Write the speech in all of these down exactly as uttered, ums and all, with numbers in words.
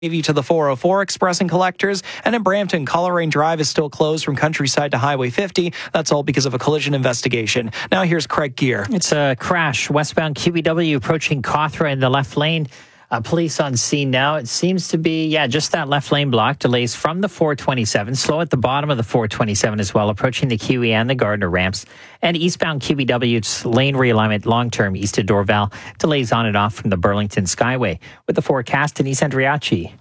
You to the four oh four Express and Collectors, and in Brampton, Coleraine Drive is still closed from Countryside to Highway fifty. That's all because of a collision investigation. Now here's Craig Gear. It's a crash westbound Q B W approaching Cawthra in the left lane. Uh, police on scene now. It seems to be, yeah, just that left lane block. Delays from the four twenty-seven. Slow at the bottom of the four twenty-seven as well, approaching the Q E and the Gardner ramps. And eastbound Q B W's lane realignment long-term east of Dorval. Delays on and off from the Burlington Skyway. With the forecast, Denise Andriachi.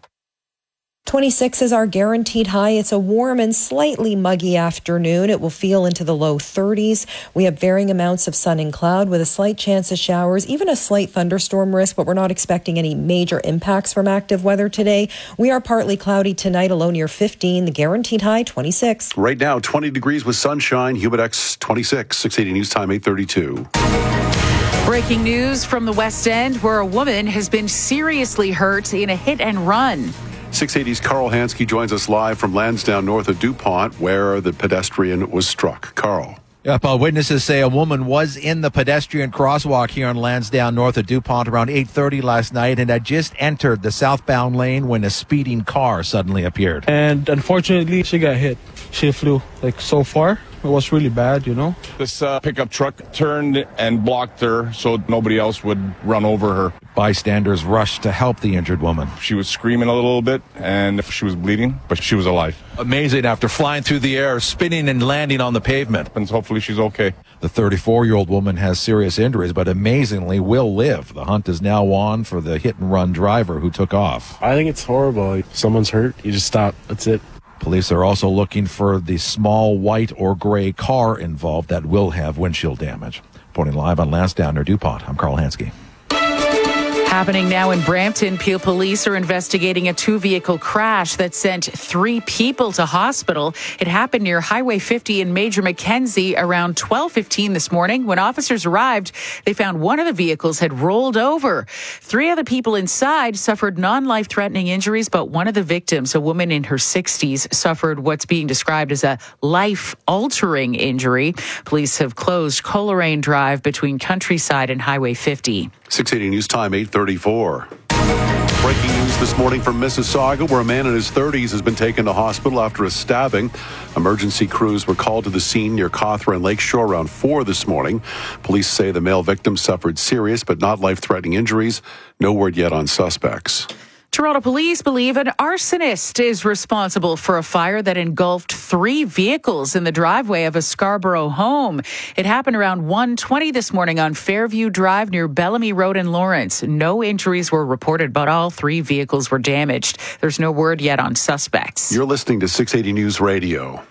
twenty-six is our guaranteed high. It's a warm and slightly muggy afternoon. It will feel into the low thirties. We have varying amounts of sun and cloud with a slight chance of showers, even a slight thunderstorm risk, but we're not expecting any major impacts from active weather today. We are partly cloudy tonight, a low near fifteen. The guaranteed high, twenty-six. Right now, twenty degrees with sunshine. Humidex twenty-six. six eighty News Time, eight thirty-two. Breaking news from the West End, where a woman has been seriously hurt in a hit and run. six eighty's Carl Hansky joins us live from Lansdowne, north of DuPont, where the pedestrian was struck. Carl. Yep, uh, witnesses say a woman was in the pedestrian crosswalk here on Lansdowne, north of DuPont, around eight thirty last night, and had just entered the southbound lane when a speeding car suddenly appeared. And unfortunately, she got hit. She flew like so far. It was really bad, you know. This uh, pickup truck turned and blocked her so nobody else would run over her. Bystanders rushed to help the injured woman. She was screaming a little bit and she was bleeding, but she was alive. Amazing, after flying through the air, spinning and landing on the pavement. And hopefully she's okay. The thirty-four-year-old woman has serious injuries, but amazingly will live. The hunt is now on for the hit-and-run driver who took off. I think it's horrible. If someone's hurt, you just stop. That's it. Police are also looking for the small white or gray car involved that will have windshield damage. Reporting live on Lansdowne near DuPont, I'm Carl Hansky. Happening now in Brampton, Peel police are investigating a two-vehicle crash that sent three people to hospital. It happened near Highway fifty in Major Mackenzie around twelve fifteen this morning. When officers arrived, they found one of the vehicles had rolled over. Three other people inside suffered non-life-threatening injuries, but one of the victims, a woman in her sixties, suffered what's being described as a life-altering injury. Police have closed Coleraine Drive between Countryside and Highway fifty. six eighty News Time, eight thirty-four. Breaking news this morning from Mississauga, where a man in his thirties has been taken to hospital after a stabbing. Emergency crews were called to the scene near Cawthra and Lakeshore around four this morning. Police say the male victim suffered serious but not life-threatening injuries. No word yet on suspects. Toronto police believe an arsonist is responsible for a fire that engulfed three vehicles in the driveway of a Scarborough home. It happened around one twenty this morning on Fairview Drive near Bellamy Road in Lawrence. No injuries were reported, but all three vehicles were damaged. There's no word yet on suspects. You're listening to six eighty News Radio.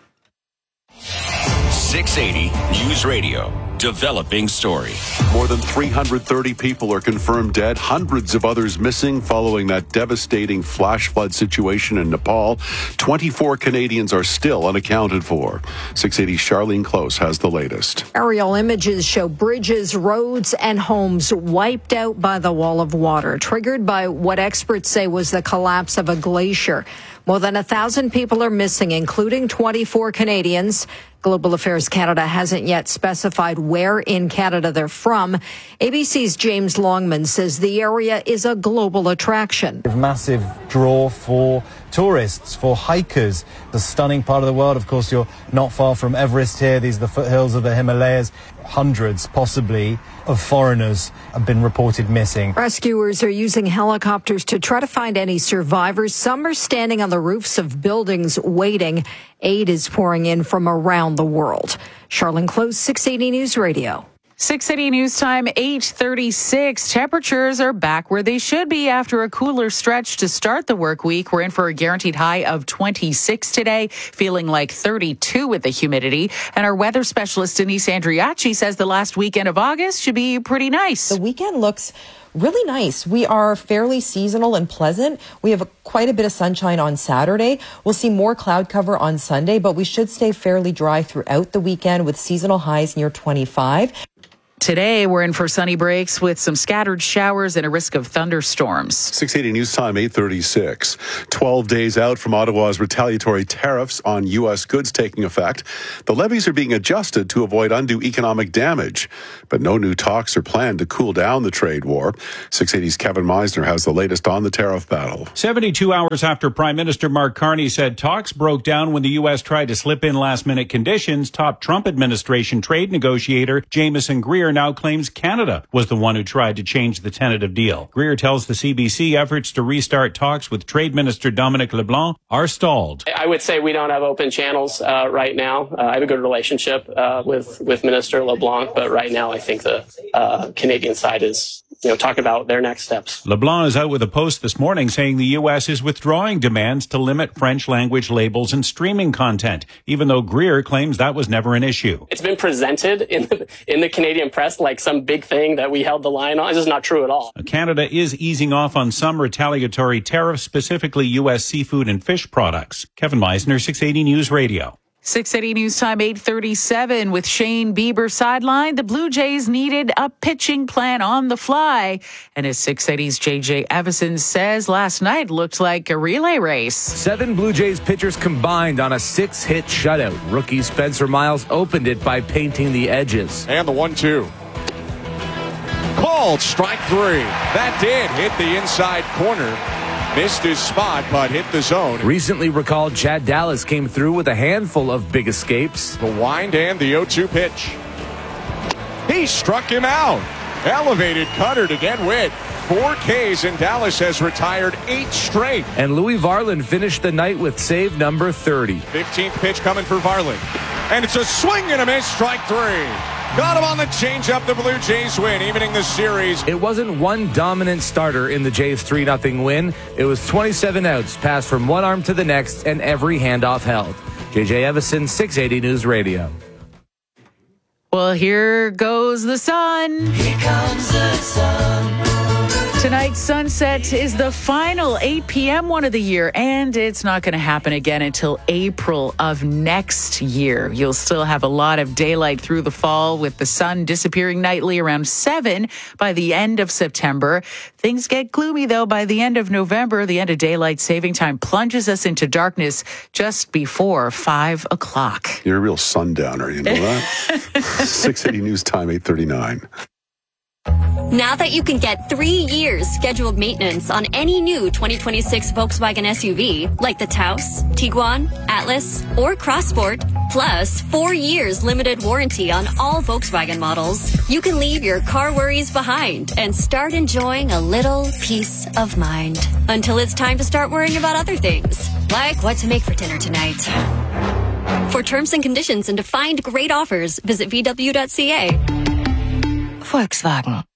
six eighty News Radio. Developing story. More than three hundred thirty people are confirmed dead, hundreds of others missing following that devastating flash flood situation in Nepal. twenty-four Canadians are still unaccounted for. six eighty Charlene Close has the latest. Aerial images show bridges, roads, and homes wiped out by the wall of water, triggered by what experts say was the collapse of a glacier. More than a thousand people are missing, including twenty-four Canadians. Global Affairs Canada hasn't yet specified where in Canada they're from. A B C's James Longman says the area is a global attraction. A massive draw for tourists, for hikers. The stunning part of the world, of course, you're not far from Everest here. These are the foothills of the Himalayas. Hundreds, possibly, of foreigners have been reported missing. Rescuers are using helicopters to try to find any survivors. Some are standing on the roofs of buildings waiting. Aid is pouring in from around the world. Charlene Close, six eighty News Radio. six eighty News Time, eight thirty-six. Temperatures are back where they should be after a cooler stretch to start the work week. We're in for a guaranteed high of twenty-six today, feeling like thirty-two with the humidity. And our weather specialist, Denise Andriachi, says the last weekend of August should be pretty nice. The weekend looks really nice. We are fairly seasonal and pleasant. We have a, quite a bit of sunshine on Saturday. We'll see more cloud cover on Sunday, but we should stay fairly dry throughout the weekend with seasonal highs near twenty-five. Today, we're in for sunny breaks with some scattered showers and a risk of thunderstorms. six eighty News Time, eight thirty-six. twelve days out from Ottawa's retaliatory tariffs on U S goods taking effect, the levies are being adjusted to avoid undue economic damage. But no new talks are planned to cool down the trade war. six eighty's Kevin Meisner has the latest on the tariff battle. seventy-two hours after Prime Minister Mark Carney said talks broke down when the U S tried to slip in last-minute conditions, top Trump administration trade negotiator Jameson Greer now claims Canada was the one who tried to change the tentative deal. Greer tells the C B C efforts to restart talks with Trade Minister Dominic LeBlanc are stalled. I would say we don't have open channels uh, right now. Uh, I have a good relationship uh, with, with Minister LeBlanc, but right now I think the uh, Canadian side is you know, talking about their next steps. LeBlanc is out with a post this morning saying the U S is withdrawing demands to limit French language labels and streaming content, even though Greer claims that was never an issue. It's been presented in the, in the Canadian press like some big thing that we held the line on. This is not true at all. Canada is easing off on some retaliatory tariffs, specifically U S seafood and fish products. Kevin Meisner, six eighty News Radio. six eighty News Time, eight thirty-seven. With Shane Bieber sidelined, the Blue Jays needed a pitching plan on the fly. And as six eighty's J J Evison says, last night looked like a relay race. Seven Blue Jays pitchers combined on a six-hit shutout. Rookie Spencer Miles opened it by painting the edges. And the one two. Called strike three. That did hit the inside corner. Missed his spot, but hit the zone. Recently recalled Chad Dallas came through with a handful of big escapes. The wind and the oh two pitch. He struck him out. Elevated cutter to get wit. Four Ks, and Dallas has retired eight straight. And Louis Varland finished the night with save number thirty. fifteenth pitch coming for Varland. And it's a swing and a miss, strike three. Got him on the changeup. The Blue Jays win, evening the series. It wasn't one dominant starter in the Jays' three nothing win. It was twenty-seven outs, passed from one arm to the next, and every handoff held. J J Evison, six eighty News Radio. Well, here goes the sun. Here comes the sun. Tonight's sunset is the final eight p.m. one of the year, and it's not going to happen again until April of next year. You'll still have a lot of daylight through the fall, with the sun disappearing nightly around seven by the end of September. Things get gloomy, though, by the end of November. The end of daylight saving time plunges us into darkness just before five o'clock. You're a real sundowner, you know that? six eighty News Time, eight thirty-nine. Now that you can get three years scheduled maintenance on any new twenty twenty-six Volkswagen S U V, like the Taos, Tiguan, Atlas, or Crossport, plus four years limited warranty on all Volkswagen models, you can leave your car worries behind and start enjoying a little peace of mind. Until it's time to start worrying about other things, like what to make for dinner tonight. For terms and conditions and to find great offers, visit v w dot c a. Volkswagen.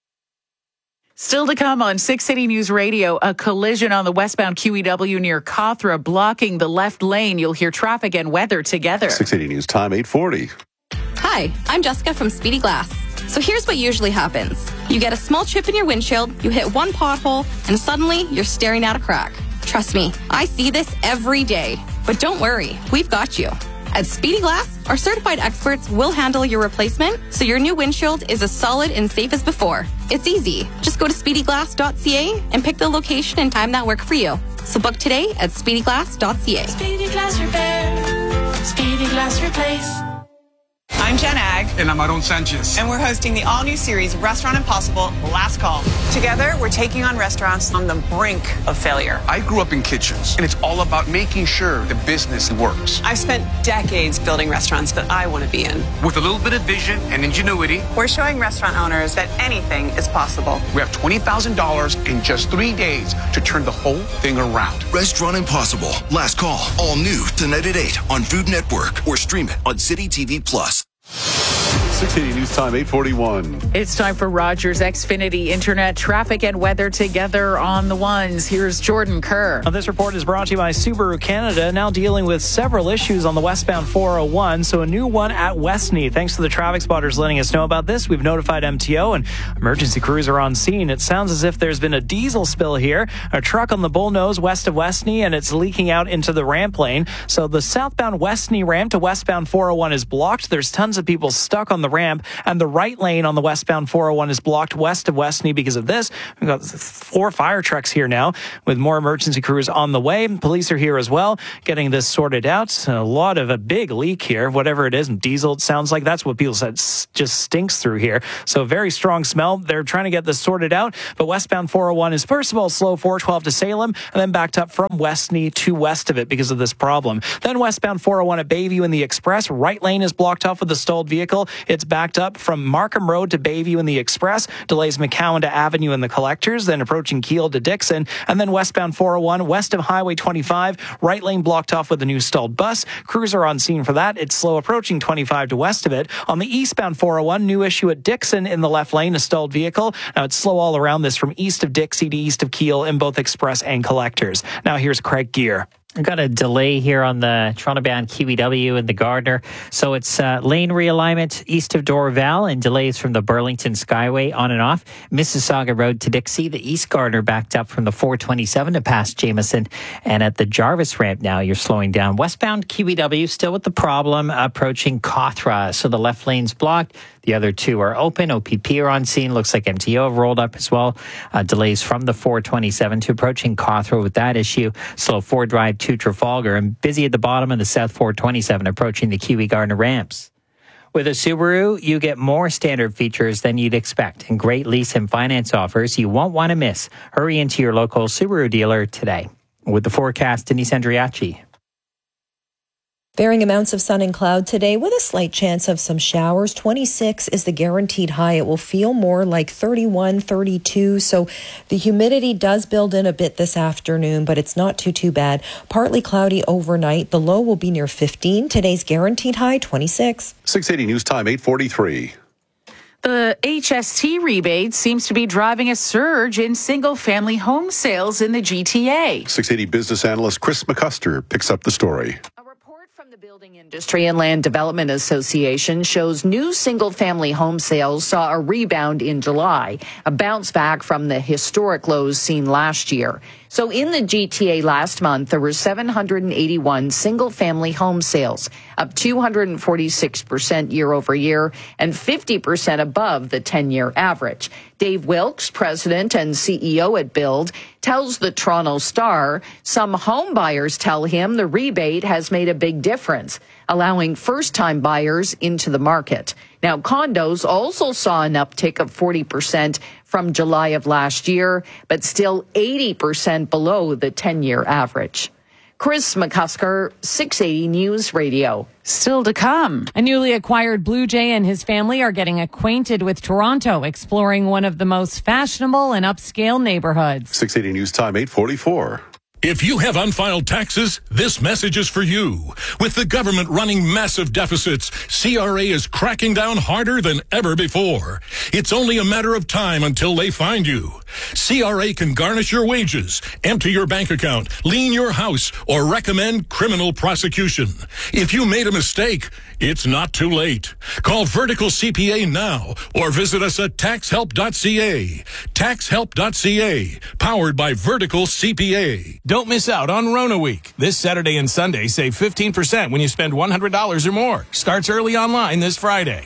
Still to come on six eighty News Radio, a collision on the westbound Q E W near Cawthra blocking the left lane. You'll hear traffic and weather together. six eighty News Time, eight forty. Hi, I'm Jessica from Speedy Glass. So here's what usually happens. You get a small chip in your windshield, you hit one pothole, and suddenly you're staring at a crack. Trust me, I see this every day. But don't worry, we've got you. At Speedy Glass, our certified experts will handle your replacement so your new windshield is as solid and safe as before. It's easy. Just go to speedy glass dot c a and pick the location and time that work for you. So book today at speedy glass dot c a. Speedy Glass Repair. Speedy Glass Replace. I'm Jen Ag. And I'm Aaron Sanchez. And we're hosting the all-new series Restaurant Impossible, Last Call. Together, we're taking on restaurants on the brink of failure. I grew up in kitchens, and it's all about making sure the business works. I've spent decades building restaurants that I want to be in. With a little bit of vision and ingenuity, we're showing restaurant owners that anything is possible. We have twenty thousand dollars in just three days to turn the whole thing around. Restaurant Impossible, Last Call, all new tonight at eight on Food Network or stream it on City T V Plus. six eighty News Time, eight forty-one. It's time for Rogers Xfinity Internet traffic and weather together on the ones. Here's Jordan Kerr. Now, this report is brought to you by Subaru Canada, now dealing with several issues on the westbound four oh one. So a new one at Westney. Thanks to the traffic spotters letting us know about this. We've notified M T O and emergency crews are on scene. It sounds as if there's been a diesel spill here. A truck on the Bullnose west of Westney, and it's leaking out into the ramp lane. So the southbound Westney ramp to westbound four oh one is blocked. There's tons of people stuck on the the ramp, and the right lane on the westbound four oh one is blocked west of Westney because of this. We've got four fire trucks here now with more emergency crews on the way. Police are here as well, getting this sorted out. A lot of a big leak here, whatever it is, and diesel, it sounds like. That's what people said, just stinks through here. So very strong smell. They're trying to get this sorted out, but westbound four oh one is first of all slow four twelve to Salem, and then backed up from Westney to west of it because of this problem. Then westbound four oh one at Bayview in the Express. Right lane is blocked off with a stalled vehicle. It's backed up from Markham Road to Bayview in the Express. Delays McCowan to Avenue in the Collectors, then approaching Keele to Dixon, and then westbound four oh one west of Highway twenty-five. Right lane blocked off with a new stalled bus. Crews are on scene for that. It's slow approaching twenty-five to west of it. On the eastbound four oh one, new issue at Dixon in the left lane, a stalled vehicle. Now it's slow all around this from east of Dixie to east of Keele in both Express and Collectors. Now here's Craig Gear. I've got a delay here on the Toronto-bound Kiwi W and the Gardner. So it's uh, lane realignment east of Dorval and delays from the Burlington Skyway on and off. Mississauga Road to Dixie. The East Gardner backed up from the four twenty-seven to past Jameson. And at the Jarvis ramp now, you're slowing down. Westbound Kiwi W still with the problem approaching Cawthra. So the left lane's blocked. The other two are open. O P P are on scene. Looks like M T O have rolled up as well. Uh, delays from the four twenty-seven to approaching Cawthra with that issue. Slow four drive to Trafalgar and busy at the bottom of the South four twenty-seven approaching the Kiwi Gardner ramps. With a Subaru, you get more standard features than you'd expect and great lease and finance offers you won't want to miss. Hurry into your local Subaru dealer today. With the forecast, Denise Andriachi. Varying amounts of sun and cloud today with a slight chance of some showers. twenty-six is the guaranteed high. It will feel more like thirty-one, thirty-two. So the humidity does build in a bit this afternoon, but it's not too, too bad. Partly cloudy overnight. The low will be near fifteen. Today's guaranteed high, twenty-six. six eighty News Time, eight forty-three. The H S T rebate seems to be driving a surge in single-family home sales in the G T A. six eighty business analyst Chris McCusker picks up the story. Industry and Land Development Association shows new single-family home sales saw a rebound in July, a bounce back from the historic lows seen last year. So in the G T A last month, there were seven hundred eighty-one single-family home sales, up two hundred forty-six percent year over year and fifty percent above the ten-year average. Dave Wilkes, president and C E O at Build, tells the Toronto Star some home buyers tell him the rebate has made a big difference, allowing first-time buyers into the market. Now, condos also saw an uptick of forty percent from July of last year, but still eighty percent below the ten-year average. Chris McCusker, six eighty News Radio. Still to come. A newly acquired Blue Jay and his family are getting acquainted with Toronto, exploring one of the most fashionable and upscale neighborhoods. six eighty News Time, eight forty-four. If you have unfiled taxes, this message is for you. With the government running massive deficits, C R A is cracking down harder than ever before. It's only a matter of time until they find you. C R A can garnish your wages, empty your bank account, lien your house, or recommend criminal prosecution. If you made a mistake, it's not too late. Call Vertical C P A now or visit us at tax help dot c a. tax help dot c a, powered by Vertical C P A. Don't miss out on Rona Week. This Saturday and Sunday, save fifteen percent when you spend one hundred dollars or more. Starts early online this Friday.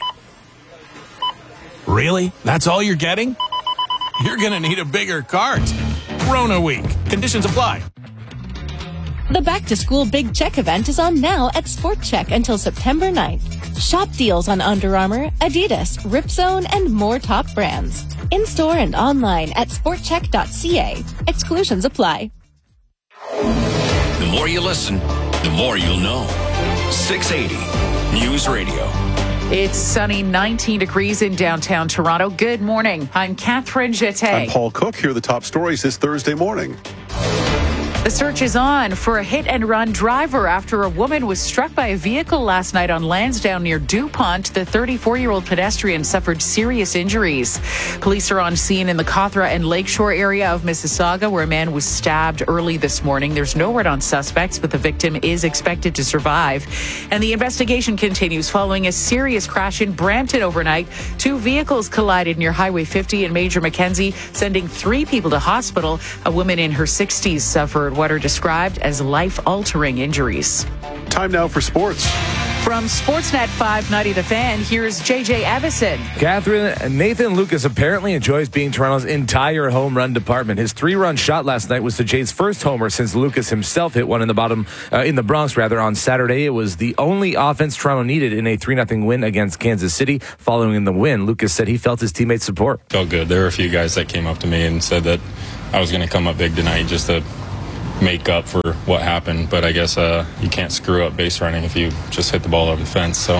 Really? That's all you're getting? You're going to need a bigger cart. Rona Week. Conditions apply. The Back to School Big Check event is on now at Sport Check until September ninth. Shop deals on Under Armour, Adidas, Ripzone, and more top brands. In-store and online at sport check dot c a. Exclusions apply. The more you listen, the more you'll know. six eighty News Radio. It's sunny, nineteen degrees in downtown Toronto. Good morning. I'm Catherine Jette. I'm Paul Cook. Here are the top stories this Thursday morning. The search is on for a hit-and-run driver after a woman was struck by a vehicle last night on Lansdowne near DuPont. The thirty-four-year-old pedestrian suffered serious injuries. Police are on scene in the Cawthra and Lakeshore area of Mississauga, where a man was stabbed early this morning. There's no word on suspects, but the victim is expected to survive. And the investigation continues following a serious crash in Brampton overnight. Two vehicles collided near Highway fifty in Major Mackenzie, sending three people to hospital. A woman in her sixties suffered what are described as life-altering injuries. Time now for sports. From Sportsnet five ninety The Fan, here's J J Evison. Catherine, Nathan Lucas apparently enjoys being Toronto's entire home run department. His three-run shot last night was the Jays' first homer since Lucas himself hit one in the bottom, uh, in the Bronx rather, on Saturday. It was the only offense Toronto needed in a three nothing win against Kansas City. Following the win, Lucas said he felt his teammates' support. Felt good. There were a few guys that came up to me and said that I was going to come up big tonight just to make up for what happened, but I guess uh, you can't screw up base running if you just hit the ball over the fence. So,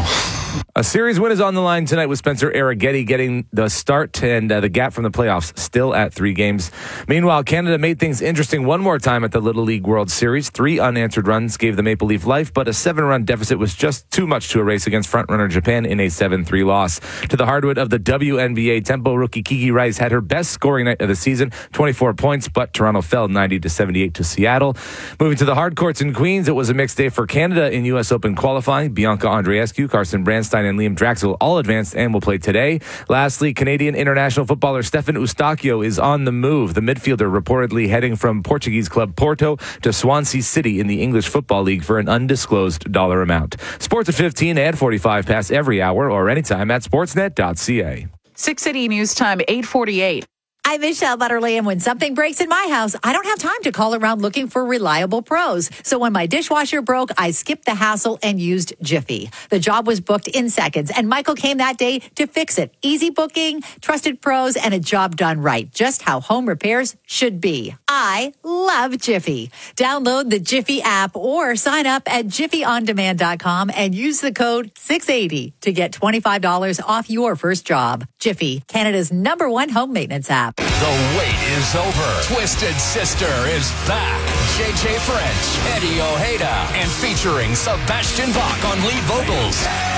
a series win is on the line tonight with Spencer Arrighetti getting the start, and uh, the gap from the playoffs still at three games. Meanwhile, Canada made things interesting one more time at the Little League World Series. Three unanswered runs gave the Maple Leaf life, but a seven-run deficit was just too much to erase against frontrunner Japan in a seven three loss. To the hardwood of the W N B A, Tempo rookie Kiki Rice had her best scoring night of the season, twenty-four points, but Toronto fell ninety to seventy-eight to Seattle. Moving to the hard courts in Queens, it was a mixed day for Canada in U S Open qualifying. Bianca Andreescu, Carson Brandstein, and Liam Draxl all advanced and will play today. Lastly, Canadian international footballer Stefan Eustáquio is on the move. The midfielder reportedly heading from Portuguese club Porto to Swansea City in the English Football League for an undisclosed dollar amount. Sports at fifteen and forty-five past every hour or anytime at sportsnet dot c a. six City News Time, eight forty-eight. I'm Michelle Butterly, and when something breaks in my house, I don't have time to call around looking for reliable pros. So when my dishwasher broke, I skipped the hassle and used Jiffy. The job was booked in seconds, and Michael came that day to fix it. Easy booking, trusted pros, and a job done right. Just how home repairs should be. I love Jiffy. Download the Jiffy app or sign up at jiffy on demand dot com and use the code six eighty to get twenty-five dollars off your first job. Jiffy, Canada's number one home maintenance app. The wait is over. Twisted Sister is back. J J French, Eddie Ojeda, and featuring Sebastian Bach on lead vocals.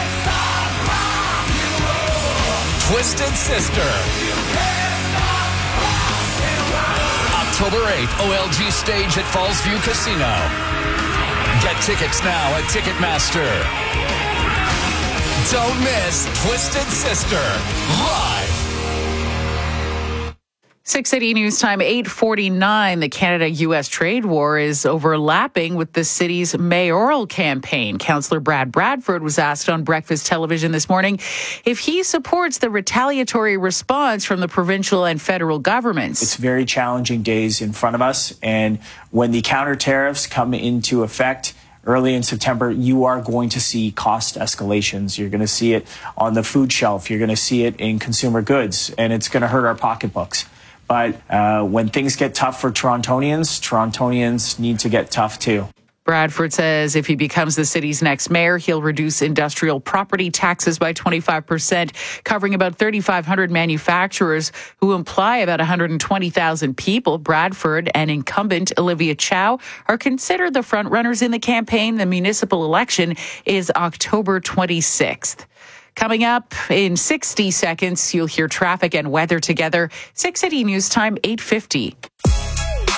Twisted Sister. October eighth, O L G stage at Fallsview Casino. Get tickets now at Ticketmaster. Don't miss Twisted Sister live. six City News Time, eight forty-nine. The Canada-U S trade war is overlapping with the city's mayoral campaign. Councillor Brad Bradford was asked on Breakfast Television this morning if he supports the retaliatory response from the provincial and federal governments. It's very challenging days in front of us, and when the counter tariffs come into effect early in September, you are going to see cost escalations. You're going to see it on the food shelf. You're going to see it in consumer goods, and it's going to hurt our pocketbooks. But uh, when things get tough for Torontonians, Torontonians need to get tough too. Bradford says if he becomes the city's next mayor, he'll reduce industrial property taxes by twenty-five percent, covering about thirty-five hundred manufacturers who employ about one hundred twenty thousand people. Bradford and incumbent Olivia Chow are considered the frontrunners in the campaign. The municipal election is October twenty-sixth. Coming up in sixty seconds, you'll hear traffic and weather together. six City News Time, eight fifty.